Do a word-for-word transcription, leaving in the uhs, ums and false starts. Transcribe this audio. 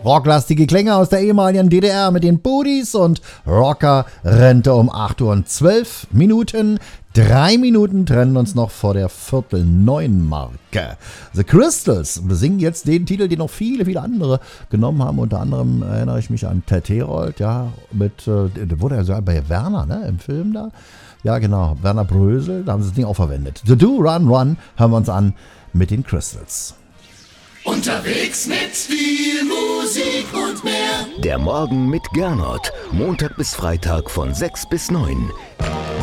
rocklastige Klänge aus der ehemaligen D D R mit den Booties und Rocker Rente um acht Uhr und zwölf Minuten. Drei Minuten trennen uns noch vor der Viertel-Neun-Marke. The Crystals besingen jetzt den Titel, den noch viele, viele andere genommen haben. Unter anderem erinnere ich mich an Ted Herold, ja, mit, äh, der wurde ja sogar bei Werner, ne, im Film da. Ja, genau, Werner Brösel, da haben sie das Ding auch verwendet. The Do, Run, Run hören wir uns an mit den Crystals. Unterwegs mit viel Musik und mehr. Der Morgen mit Gernot. Montag bis Freitag von sechs bis neun.